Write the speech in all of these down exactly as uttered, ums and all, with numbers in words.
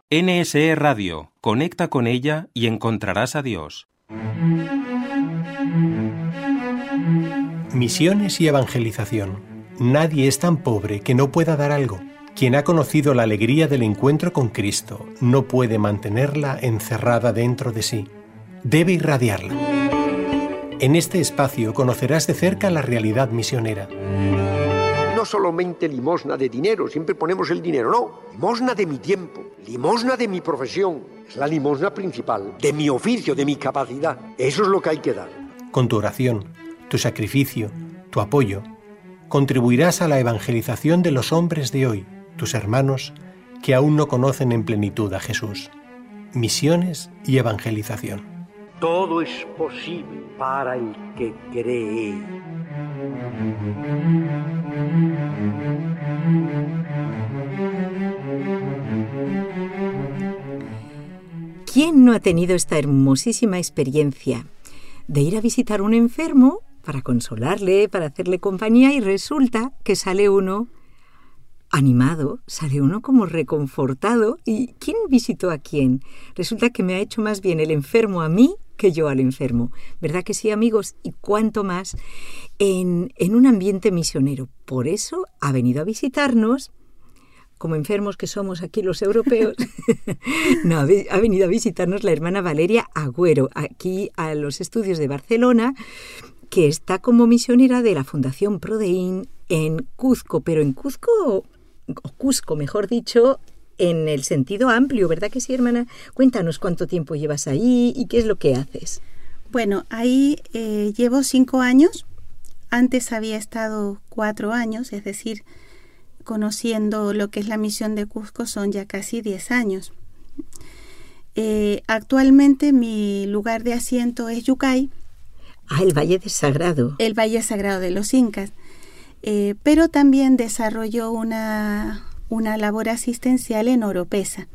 N S E Radio, conecta con ella y encontrarás a Dios. Misiones y evangelización. Nadie es tan pobre que no pueda dar algo. Quien ha conocido la alegría del encuentro con Cristo no puede mantenerla encerrada dentro de sí. Debe irradiarla. En este espacio conocerás de cerca la realidad misionera. No solamente limosna de dinero, siempre ponemos el dinero, no. Limosna de mi tiempo, limosna de mi profesión. Es la limosna principal, de mi oficio, de mi capacidad. Eso es lo que hay que dar. Con tu oración, tu sacrificio, tu apoyo, contribuirás a la evangelización de los hombres de hoy, tus hermanos, que aún no conocen en plenitud a Jesús. Misiones y evangelización. Todo es posible para el que cree. ¿Quién no ha tenido esta hermosísima experiencia de ir a visitar a un enfermo para consolarle, para hacerle compañía, y resulta que sale uno animado, sale uno como reconfortado? ¿Y quién visitó a quién? Resulta que me ha hecho más bien el enfermo a mí que yo al enfermo. ¿Verdad que sí, amigos? Y cuánto más en, en un ambiente misionero. Por eso ha venido a visitarnos, como enfermos que somos aquí los europeos, no, ha venido a visitarnos la hermana Valeria Agüero, aquí a los estudios de Barcelona, que está como misionera de la Fundación Prodeín en Cuzco, pero en Cuzco, o Cusco, mejor dicho, en el sentido amplio, ¿verdad que sí, hermana? Cuéntanos cuánto tiempo llevas ahí y qué es lo que haces. Bueno, ahí eh, llevo cinco años. Antes había estado cuatro años, es decir, conociendo lo que es la misión de Cusco son ya casi diez años. Eh, actualmente mi lugar de asiento es Yucay. Ah, el Valle de Sagrado. El Valle Sagrado de los Incas. Eh, pero también desarrolló una, una labor asistencial en Oropesa.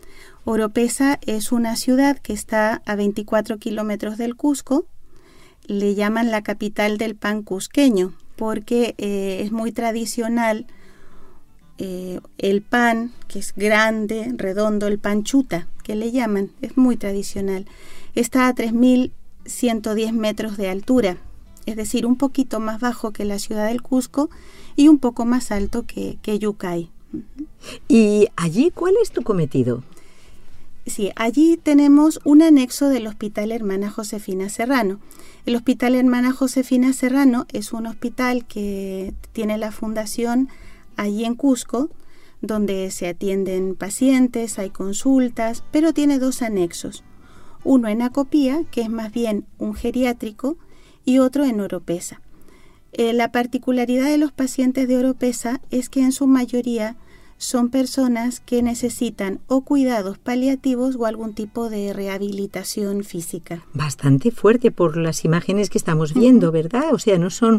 Oropesa es una ciudad que está a veinticuatro kilómetros del Cusco. Le llaman la capital del pan cusqueño porque eh, es muy tradicional eh, el pan, que es grande, redondo, el pan chuta, que le llaman, es muy tradicional. Está a tres mil ciento diez metros de altura, es decir, un poquito más bajo que la ciudad del Cusco y un poco más alto que, que Yucay. ¿Y allí cuál es tu cometido? Sí, allí tenemos un anexo del Hospital Hermana Josefina Serrano. El Hospital Hermana Josefina Serrano es un hospital que tiene la fundación allí en Cusco, donde se atienden pacientes, hay consultas, pero tiene dos anexos. Uno en Acopía, que es más bien un geriátrico, y otro en Oropesa. Eh, la particularidad de los pacientes de Oropesa es que en su mayoría son personas que necesitan o cuidados paliativos o algún tipo de rehabilitación física. Bastante fuerte por las imágenes que estamos viendo, ¿verdad? O sea, no son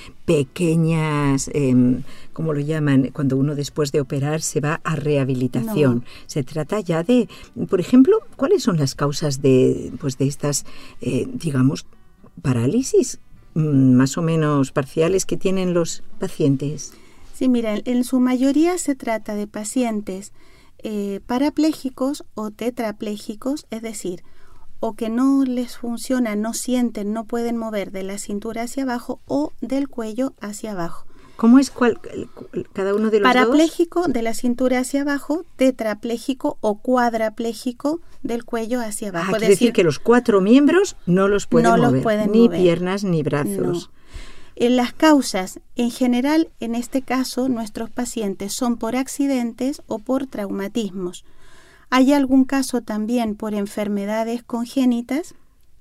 pequeñas, eh, como lo llaman, cuando uno después de operar se va a rehabilitación. No. Se trata ya de, por ejemplo, ¿cuáles son las causas de, pues, de estas, eh, digamos, parálisis mmm, más o menos parciales que tienen los pacientes? Sí, mira, en su mayoría se trata de pacientes eh, parapléjicos o tetraplégicos, es decir, o que no les funciona, no sienten, no pueden mover de la cintura hacia abajo o del cuello hacia abajo. ¿Cómo es cuál, cada uno de los Parapléjico dos? De la cintura hacia abajo, tetrapléjico o cuadrapléjico del cuello hacia abajo. Ah, es decir, decir que los cuatro miembros no los pueden no mover, los pueden ni mover. piernas ni brazos. No. En las causas, en general, en este caso, nuestros pacientes son por accidentes o por traumatismos. Hay algún caso también por enfermedades congénitas.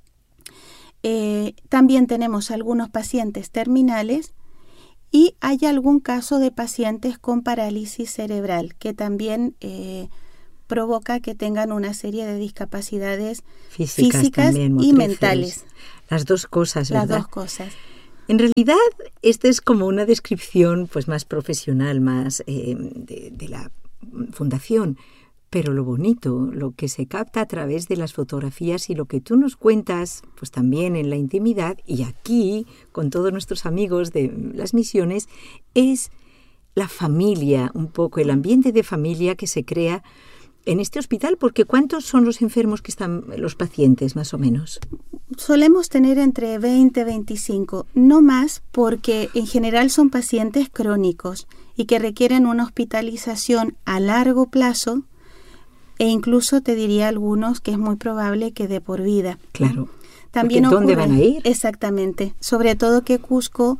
Eh, también tenemos algunos pacientes terminales y hay algún caso de pacientes con parálisis cerebral que también eh, provoca que tengan una serie de discapacidades físicas, físicas también, y mentales. Las dos cosas, ¿verdad? Las dos cosas. En realidad, esta es como una descripción pues más profesional, más eh, de, de la fundación. Pero lo bonito, lo que se capta a través de las fotografías y lo que tú nos cuentas, pues también en la intimidad y aquí con todos nuestros amigos de las misiones, es la familia, un poco el ambiente de familia que se crea en este hospital? Porque ¿cuántos son los enfermos que están, los pacientes más o menos? Solemos tener entre veinte y veinticinco, no más, porque en general son pacientes crónicos y que requieren una hospitalización a largo plazo, e incluso te diría algunos que es muy probable que de por vida. Claro. También Porque ¿dónde ocurre, van a ir? Exactamente. Sobre todo que Cusco,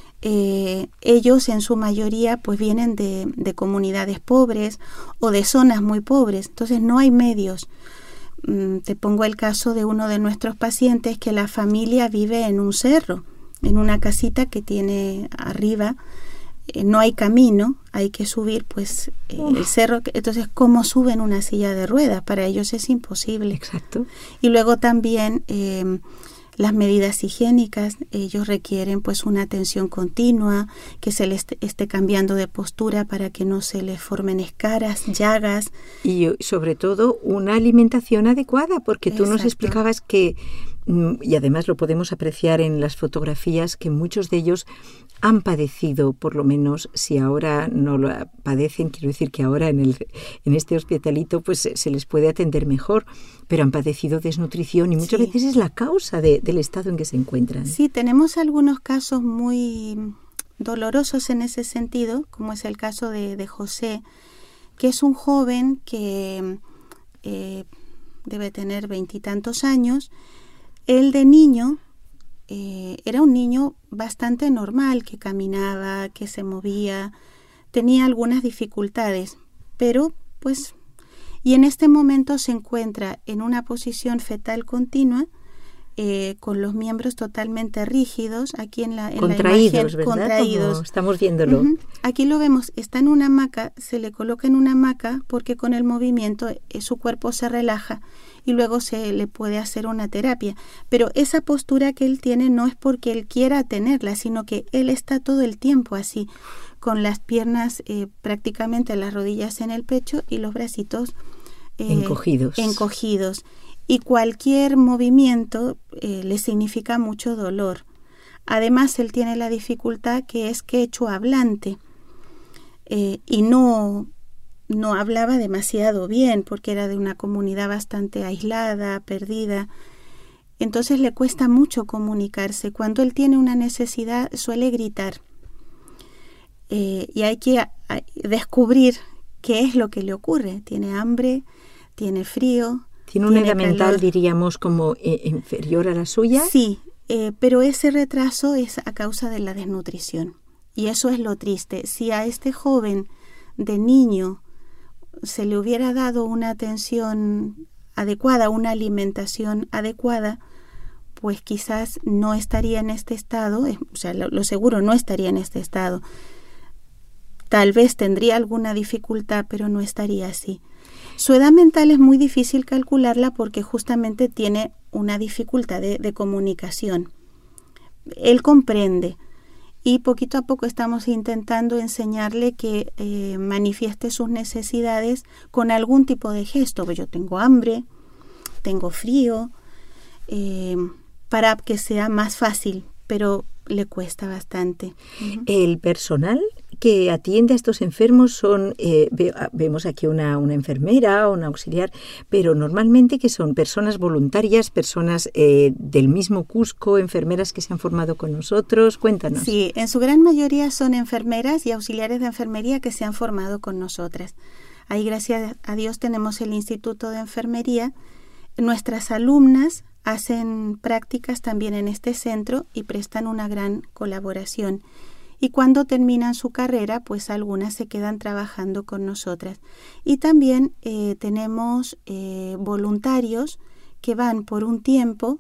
eh, ellos en su mayoría pues vienen de, de comunidades pobres o de zonas muy pobres. Entonces no hay medios. Mm, te pongo el caso de uno de nuestros pacientes que la familia vive en un cerro, en una casita que tiene arriba. Eh, no hay camino, hay que subir pues eh, el cerro. Entonces, ¿cómo suben una silla de ruedas? Para ellos es imposible. Exacto. Y luego también eh, las medidas higiénicas, ellos requieren pues una atención continua, que se les esté cambiando de postura para que no se les formen escaras, llagas. Y sobre todo una alimentación adecuada, porque tú nos Exacto. explicabas que, y además lo podemos apreciar en las fotografías, que muchos de ellos han padecido, por lo menos si ahora no lo padecen, quiero decir que ahora en, el, en este hospitalito pues se, se les puede atender mejor, pero han padecido desnutrición y muchas Sí. veces es la causa de, del estado en que se encuentran. Sí, tenemos algunos casos muy dolorosos en ese sentido, como es el caso de, de José, que es un joven que eh, debe tener veintitantos años. Él de niño eh, era un niño bastante normal, que caminaba, que se movía, tenía algunas dificultades, pero pues, y en este momento se encuentra en una posición fetal continua, eh, con los miembros totalmente rígidos, aquí en la, en contraídos, la imagen, ¿verdad? contraídos. Como estamos viéndolo. Uh-huh. Aquí lo vemos, está en una hamaca, se le coloca en una hamaca porque con el movimiento eh, su cuerpo se relaja y luego se le puede hacer una terapia. Pero esa postura que él tiene no es porque él quiera tenerla, sino que él está todo el tiempo así, con las piernas eh, prácticamente las rodillas en el pecho y los bracitos eh, encogidos. encogidos. Y cualquier movimiento eh, le significa mucho dolor. Además, él tiene la dificultad que es quechua hablante eh, y no... no hablaba demasiado bien porque era de una comunidad bastante aislada, perdida. Entonces le cuesta mucho comunicarse. Cuando él tiene una necesidad suele gritar. Eh, y hay que a, a descubrir qué es lo que le ocurre. Tiene hambre, tiene frío. ¿Tiene una tiene edad mental, calor. diríamos, como eh, inferior a la suya? Sí, eh, pero ese retraso es a causa de la desnutrición. Y eso es lo triste. Si a este joven de niño se le hubiera dado una atención adecuada, una alimentación adecuada, pues quizás no estaría en este estado, o sea, lo, lo seguro no estaría en este estado. Tal vez tendría alguna dificultad, pero no estaría así. Su edad mental es muy difícil calcularla porque justamente tiene una dificultad de, de comunicación. Él comprende. Y poquito a poco estamos intentando enseñarle que eh, manifieste sus necesidades con algún tipo de gesto. Pues yo tengo hambre, tengo frío, eh, para que sea más fácil, pero le cuesta bastante. Uh-huh. El personal que atiende a estos enfermos son, eh, ve, vemos aquí una, una enfermera, una auxiliar, pero normalmente que son personas voluntarias, personas eh, del mismo Cusco, enfermeras que se han formado con nosotros. Cuéntanos. Sí, en su gran mayoría son enfermeras y auxiliares de enfermería que se han formado con nosotras. Ahí, gracias a Dios, tenemos el Instituto de Enfermería. Nuestras alumnas hacen prácticas también en este centro y prestan una gran colaboración. Y cuando terminan su carrera, pues algunas se quedan trabajando con nosotras. Y también eh, tenemos eh, voluntarios que van por un tiempo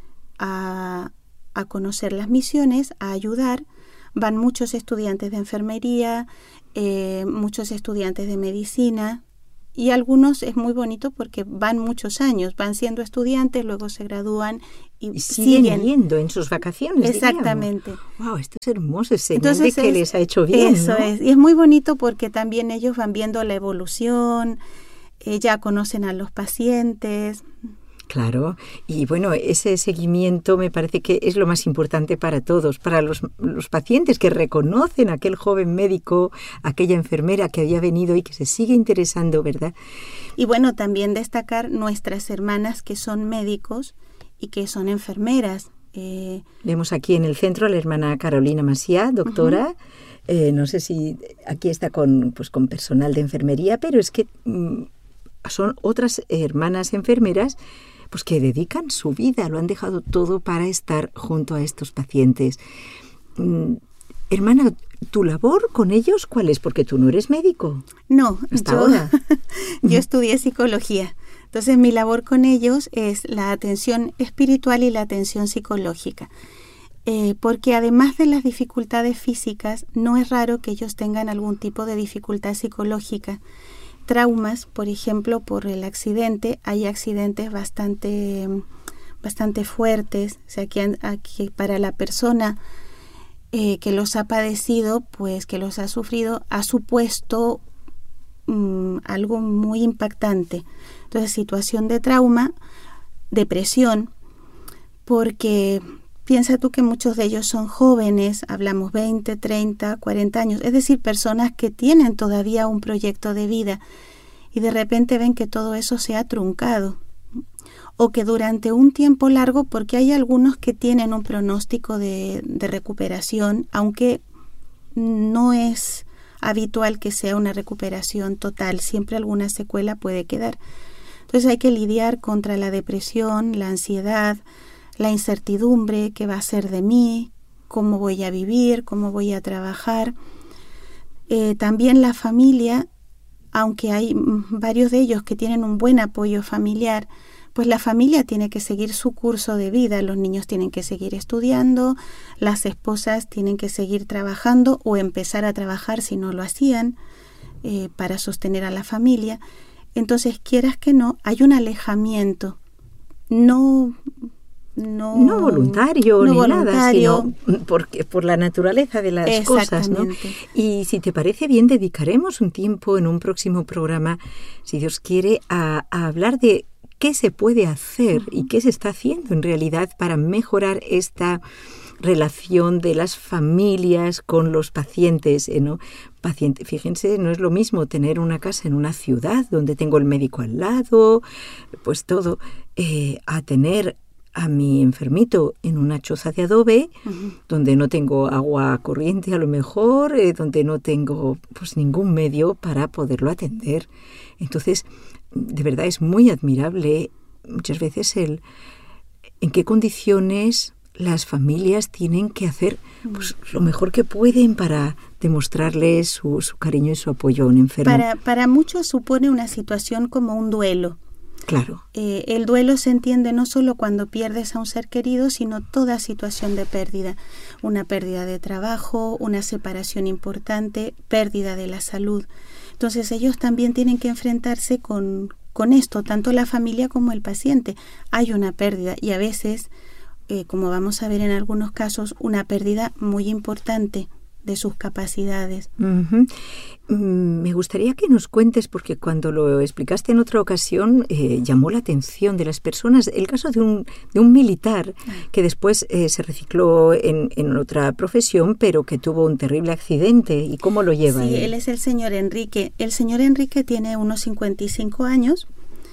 a, a conocer las misiones, a ayudar. Van muchos estudiantes de enfermería, eh, muchos estudiantes de medicina. Y algunos es muy bonito porque van muchos años, van siendo estudiantes, luego se gradúan y, y siguen, siguen yendo en sus vacaciones. Exactamente. Wow, esto es hermoso, es señal de que es, les ha hecho bien. Eso ¿no? es, y es muy bonito porque también ellos van viendo la evolución, eh, ya conocen a los pacientes. Claro, y bueno, ese seguimiento me parece que es lo más importante para todos, para los, los pacientes que reconocen a aquel joven médico, aquella enfermera que había venido y que se sigue interesando, ¿verdad? Y bueno, también destacar nuestras hermanas que son médicos y que son enfermeras. Eh... Vemos aquí en el centro a la hermana Carolina Macià, doctora. Uh-huh. eh, no sé si aquí está con, pues, con personal de enfermería, pero es que mm, son otras hermanas enfermeras pues que dedican su vida, lo han dejado todo para estar junto a estos pacientes. Mm, hermana, ¿tu labor con ellos cuál es? Porque tú no eres médico. No, hasta yo, ahora. yo estudié psicología. Entonces mi labor con ellos es la atención espiritual y la atención psicológica. Eh, porque además de las dificultades físicas, no es raro que ellos tengan algún tipo de dificultad psicológica. Traumas, por ejemplo, por el accidente, hay accidentes bastante, bastante fuertes, o sea, que, que para la persona eh, que los ha padecido, pues que los ha sufrido, ha supuesto um, algo muy impactante. Entonces, situación de trauma, depresión, porque piensa tú que muchos de ellos son jóvenes, hablamos veinte, treinta, cuarenta años, es decir, personas que tienen todavía un proyecto de vida y de repente ven que todo eso se ha truncado o que durante un tiempo largo, porque hay algunos que tienen un pronóstico de, de recuperación, aunque no es habitual que sea una recuperación total, siempre alguna secuela puede quedar. Entonces hay que lidiar contra la depresión, la ansiedad, la incertidumbre, qué va a ser de mí, cómo voy a vivir, cómo voy a trabajar. Eh, también la familia, aunque hay varios de ellos que tienen un buen apoyo familiar, pues la familia tiene que seguir su curso de vida, los niños tienen que seguir estudiando, las esposas tienen que seguir trabajando o empezar a trabajar si no lo hacían, eh, para sostener a la familia. Entonces, quieras que no, hay un alejamiento, no... No, no voluntario no ni voluntario. nada, sino porque, por la naturaleza de las cosas, ¿no? Y si te parece bien, dedicaremos un tiempo en un próximo programa, si Dios quiere, a, a hablar de qué se puede hacer uh-huh. y qué se está haciendo en realidad para mejorar esta relación de las familias con los pacientes, ¿no? Paciente, fíjense, no es lo mismo tener una casa en una ciudad donde tengo el médico al lado, pues todo, eh, a tener a mi enfermito en una choza de adobe, uh-huh. donde no tengo agua corriente a lo mejor, eh, donde no tengo pues ningún medio para poderlo atender. Entonces, de verdad es muy admirable muchas veces el en qué condiciones las familias tienen que hacer pues, lo mejor que pueden para demostrarle su, su cariño y su apoyo a un enfermo. Para, para muchos supone una situación como un duelo. Claro. Eh, el duelo se entiende no solo cuando pierdes a un ser querido, sino toda situación de pérdida. Una pérdida de trabajo, una separación importante, pérdida de la salud. Entonces ellos también tienen que enfrentarse con, con esto, tanto la familia como el paciente. Hay una pérdida y a veces, eh, como vamos a ver en algunos casos, una pérdida muy importante de sus capacidades. Uh-huh. Mm, me gustaría que nos cuentes, porque cuando lo explicaste en otra ocasión eh, llamó la atención de las personas el caso de un, de un militar que después eh, se recicló en, en otra profesión, pero que tuvo un terrible accidente. ¿Y cómo lo lleva Sí, él? él es el señor Enrique. El señor Enrique tiene unos cincuenta y cinco años.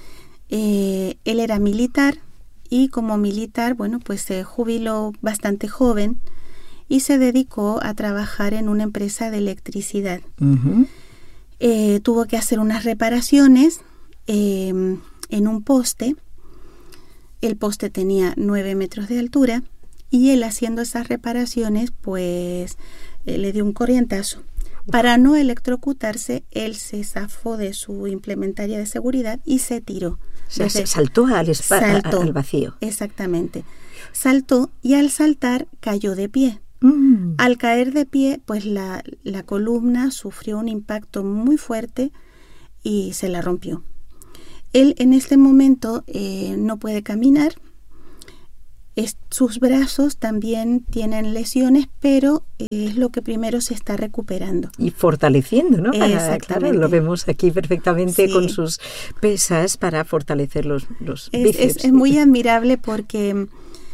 Eh, él era militar y como militar, bueno, pues se jubiló bastante joven y se dedicó a trabajar en una empresa de electricidad. Uh-huh. Eh, tuvo que hacer unas reparaciones eh, en un poste. El poste tenía nueve metros de altura y él haciendo esas reparaciones, pues eh, le dio un corrientazo. Uf. Para no electrocutarse, él se zafó de su implementaria de seguridad y se tiró. O sea, Desde, saltó, al, espa- saltó al vacío. Exactamente. Saltó y al saltar cayó de pie. Mm. Al caer de pie, pues la, la columna sufrió un impacto muy fuerte y se la rompió. Él en este momento eh, no puede caminar, Es, sus brazos también tienen lesiones, pero eh, es lo que primero se está recuperando. Y fortaleciendo, ¿no? Para, Exactamente. Claro, lo vemos aquí perfectamente, sí, con sus pesas para fortalecer los, los es, bíceps. Es, es muy admirable porque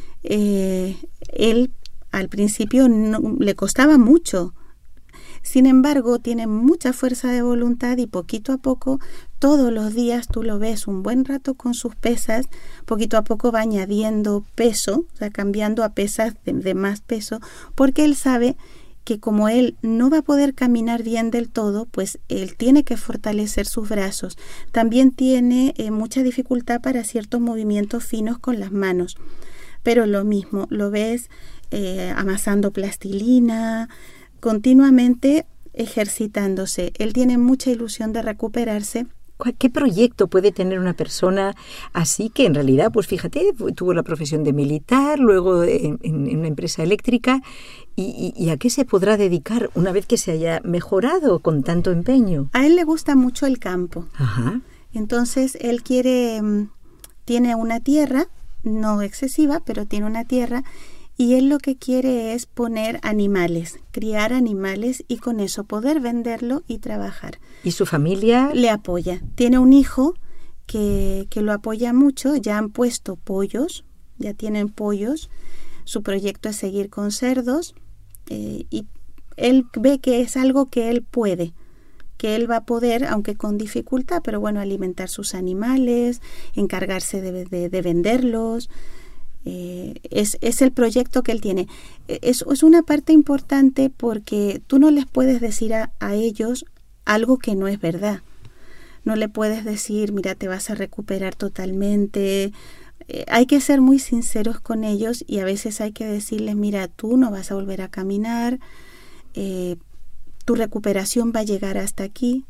eh, él al principio no, le costaba mucho. Sin embargo, tiene mucha fuerza de voluntad y poquito a poco, todos los días tú lo ves un buen rato con sus pesas, poquito a poco va añadiendo peso, o sea, cambiando a pesas de, de más peso, porque él sabe que como él no va a poder caminar bien del todo, pues él tiene que fortalecer sus brazos. También tiene eh, mucha dificultad para ciertos movimientos finos con las manos, pero lo mismo, lo ves eh, amasando plastilina, continuamente ejercitándose. Él tiene mucha ilusión de recuperarse. ¿Qué proyecto puede tener una persona así que en realidad, pues fíjate, tuvo la profesión de militar, luego en, en una empresa eléctrica, y, y, y a qué se podrá dedicar una vez que se haya mejorado con tanto empeño? A él le gusta mucho el campo. Ajá. Entonces él quiere, tiene una tierra, no excesiva, pero tiene una tierra, y él lo que quiere es poner animales, criar animales y con eso poder venderlo y trabajar. ¿Y su familia? Le apoya. Tiene un hijo que, que lo apoya mucho, ya han puesto pollos, ya tienen pollos. Su proyecto es seguir con cerdos eh, y él ve que es algo que él puede, que él va a poder, aunque con dificultad, pero bueno, alimentar sus animales, encargarse de, de, de venderlos. Eh, es, es el proyecto que él tiene. Es, es una parte importante porque tú no les puedes decir a, a ellos algo que no es verdad. No le puedes decir, mira, te vas a recuperar totalmente. Eh, hay que ser muy sinceros con ellos y a veces hay que decirles, mira, tú no vas a volver a caminar, eh, tu recuperación va a llegar hasta aquí.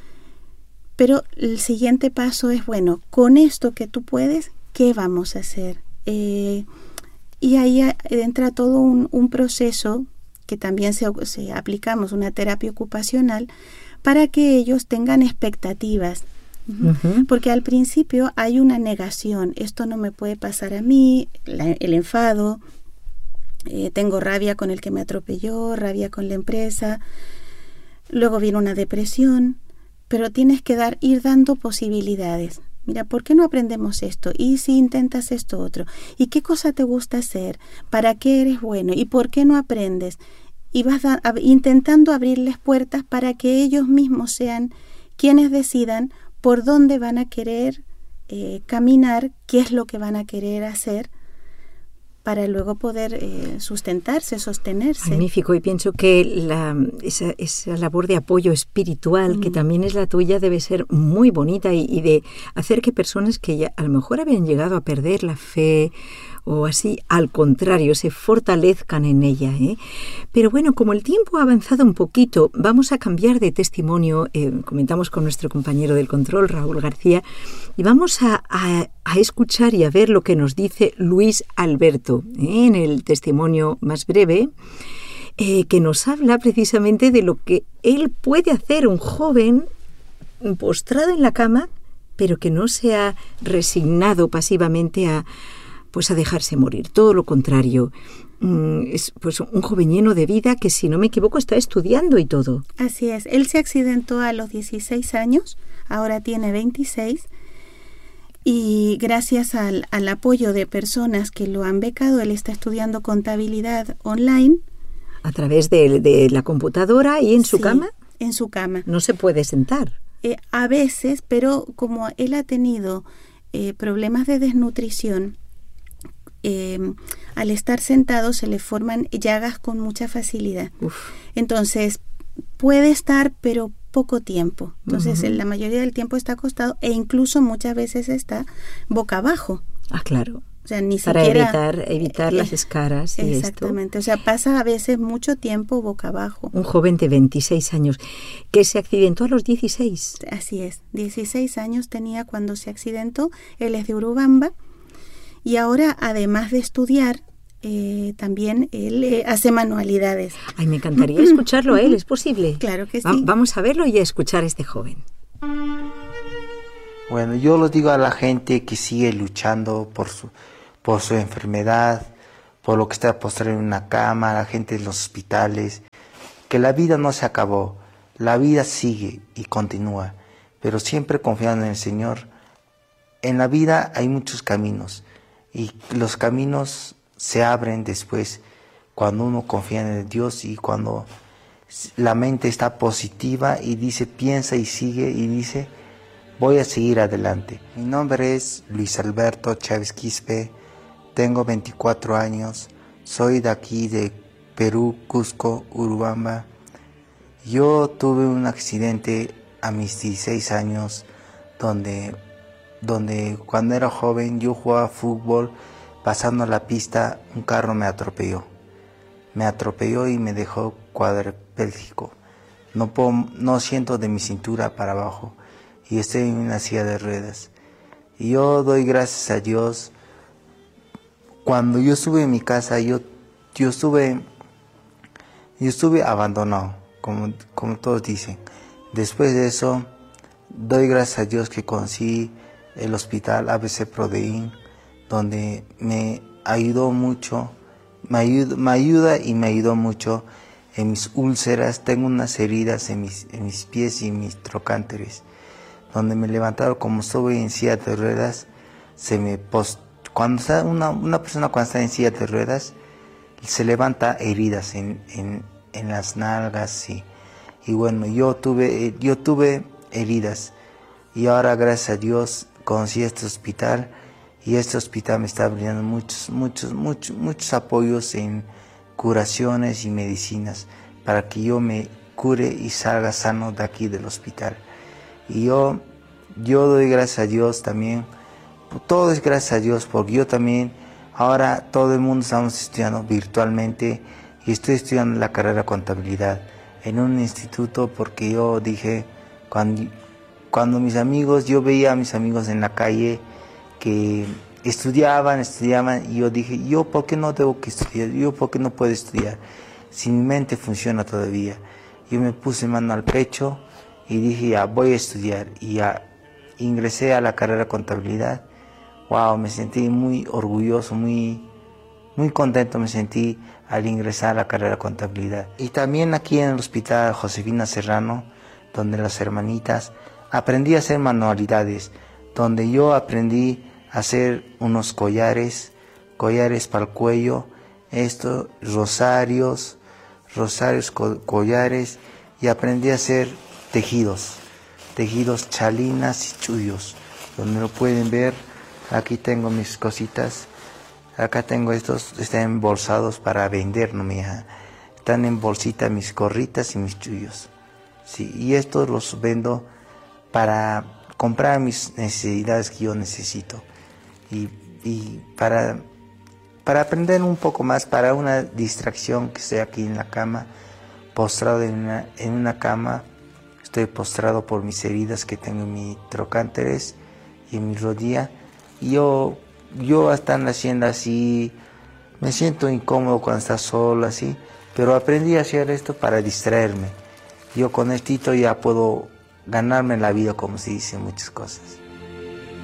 Pero el siguiente paso es, bueno, con esto que tú puedes, ¿qué vamos a hacer? Eh, y ahí entra todo un, un proceso que también se, se aplicamos, una terapia ocupacional, para que ellos tengan expectativas. Uh-huh. Porque al principio hay una negación, esto no me puede pasar a mí, la, el enfado, eh, tengo rabia con el que me atropelló, rabia con la empresa, luego viene una depresión, pero tienes que dar, ir dando posibilidades. Mira, ¿por qué no aprendemos esto? ¿Y si intentas esto otro? ¿Y qué cosa te gusta hacer? ¿Para qué eres bueno? ¿Y por qué no aprendes? Y vas a, a, intentando abrirles puertas para que ellos mismos sean quienes decidan por dónde van a querer eh, caminar, qué es lo que van a querer hacer, para luego poder eh, sustentarse, sostenerse. Magnífico, y pienso que la, esa, esa labor de apoyo espiritual, mm. que también es la tuya, debe ser muy bonita y, y de hacer que personas que ya a lo mejor habían llegado a perder la fe o así, al contrario, se fortalezcan en ella, ¿eh? Pero bueno, como el tiempo ha avanzado un poquito, vamos a cambiar de testimonio, eh, comentamos con nuestro compañero del control, Raúl García, y vamos a, a, a escuchar y a ver lo que nos dice Luis Alberto, ¿eh? En el testimonio más breve, eh, que nos habla precisamente de lo que él puede hacer, un joven postrado en la cama, pero que no se ha resignado pasivamente a pues a dejarse morir, todo lo contrario. Mm, es pues un joven lleno de vida que, si no me equivoco, está estudiando y todo. Así es, él se accidentó a los dieciséis años, ahora tiene veintiséis, y gracias al, al apoyo de personas que lo han becado, él está estudiando contabilidad online. ¿A través de, de la computadora y en su sí, cama? En su cama. No se puede sentar. Eh, a veces, pero como él ha tenido eh, problemas de desnutrición, Eh, al estar sentado se le forman llagas con mucha facilidad. Uf. Entonces puede estar, pero poco tiempo. Entonces uh-huh. la mayoría del tiempo está acostado e incluso muchas veces está boca abajo. Ah, claro. O sea, ni Para siquiera evitar, evitar eh, las escaras y exactamente. esto. O sea, pasa a veces mucho tiempo boca abajo. Un joven de veintiséis años que se accidentó a los dieciséis. Así es. dieciséis años tenía cuando se accidentó. Él es de Urubamba. Y ahora, además de estudiar, eh, también él eh, hace manualidades. Ay, me encantaría escucharlo a él, ¿es posible? Claro que sí. Va- vamos a verlo y a escuchar a este joven. Bueno, yo lo digo a la gente que sigue luchando por su, por su enfermedad, por lo que está postrado en una cama, la gente en los hospitales, que la vida no se acabó, la vida sigue y continúa, pero siempre confiando en el Señor. En la vida hay muchos caminos y los caminos se abren después cuando uno confía en Dios y cuando la mente está positiva y dice, piensa y sigue y dice, voy a seguir adelante. Mi nombre es Luis Alberto Chávez Quispe, tengo veinticuatro años, soy de aquí de Perú, Cusco, Urubamba. Yo tuve un accidente a mis dieciséis años donde, donde cuando era joven yo jugaba fútbol, pasando la pista un carro me atropelló. Me atropelló y me dejó cuadripléjico. No, puedo, no siento de mi cintura para abajo y estoy en una silla de ruedas. Y yo doy gracias a Dios. Cuando yo estuve en mi casa, yo, yo, estuve, yo estuve abandonado, como, como todos dicen. Después de eso, doy gracias a Dios que conocí el hospital A B C Prodeín, donde me ayudó mucho. Me ayuda, me ayuda y me ayudó mucho en mis úlceras. Tengo unas heridas en mis, en mis pies y en mis trocánteres, donde me levantaron como estuve en silla de ruedas. Se me post, cuando está una, una persona cuando está en silla de ruedas, se levanta heridas en, en, en las nalgas y, y bueno, yo tuve, yo tuve heridas y ahora gracias a Dios conocí este hospital. Y este hospital me está brindando muchos, muchos, muchos, muchos apoyos en curaciones y medicinas para que yo me cure y salga sano de aquí del hospital. Y yo, yo doy gracias a Dios también. Todo es gracias a Dios, porque yo también, ahora todo el mundo estamos estudiando virtualmente y estoy estudiando la carrera de contabilidad en un instituto porque yo dije, cuando, cuando mis amigos, yo veía a mis amigos en la calle, que estudiaban, estudiaban, y yo dije, yo por qué no debo que estudiar, yo por qué no puedo estudiar, si mi mente funciona todavía. Yo me puse mano al pecho y dije, ya, voy a estudiar, y ya ingresé a la carrera de contabilidad. Wow, me sentí muy orgulloso, muy, muy contento me sentí al ingresar a la carrera de contabilidad. Y también aquí en el hospital Josefina Serrano, donde las hermanitas, aprendí a hacer manualidades, donde yo aprendí a hacer unos collares, collares para el cuello, estos rosarios, rosarios, co collares, y aprendí a hacer tejidos, tejidos, chalinas y chullos, donde lo pueden ver. Aquí tengo mis cositas, acá tengo estos, están embolsados para vender, no mi hija, están en bolsita mis gorritas y mis chullos, sí, y estos los vendo para comprar mis necesidades que yo necesito y, y para, para aprender un poco más, para una distracción que estoy aquí en la cama, postrado en una, en una cama, estoy postrado por mis heridas que tengo en mis trocánteres y en mi rodilla, y yo, yo estando haciendo así, me siento incómodo cuando está solo así, pero aprendí a hacer esto para distraerme. Yo con esto ya puedo ganarme la vida, como se dice muchas cosas.